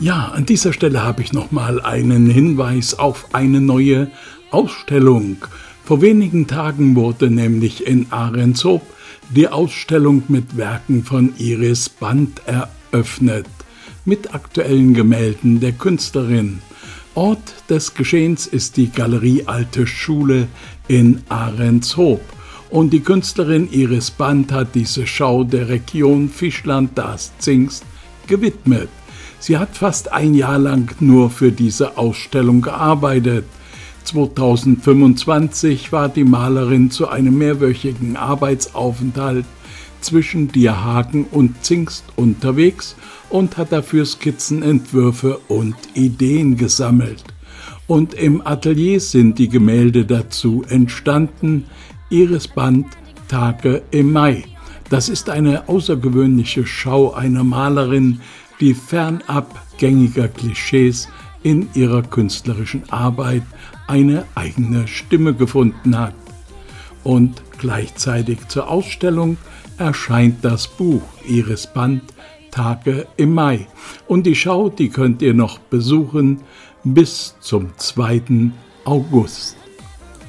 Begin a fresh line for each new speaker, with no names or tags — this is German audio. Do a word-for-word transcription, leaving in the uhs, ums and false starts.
Ja, an dieser Stelle habe ich nochmal einen Hinweis auf eine neue Ausstellung. Vor wenigen Tagen wurde nämlich in Ahrenshoop die Ausstellung mit Werken von Iris Band eröffnet, mit aktuellen Gemälden der Künstlerin. Ort des Geschehens ist die Galerie Alte Schule in Ahrenshoop. Und die Künstlerin Iris Band hat diese Schau der Region Fischland-Darß-Zingst gewidmet. Sie hat fast ein Jahr lang nur für diese Ausstellung gearbeitet. zweitausendfünfundzwanzig war die Malerin zu einem mehrwöchigen Arbeitsaufenthalt zwischen Dierhagen und Zingst unterwegs und hat dafür Skizzen, Entwürfe und Ideen gesammelt. Und im Atelier sind die Gemälde dazu entstanden. Iris Band, Tage im Mai. Das ist eine außergewöhnliche Schau einer Malerin, die fernab gängiger Klischees in ihrer künstlerischen Arbeit eine eigene Stimme gefunden hat. Und gleichzeitig zur Ausstellung erscheint das Buch Iris Band, Tage im Mai. Und die Schau, die könnt ihr noch besuchen bis zum zweiten August.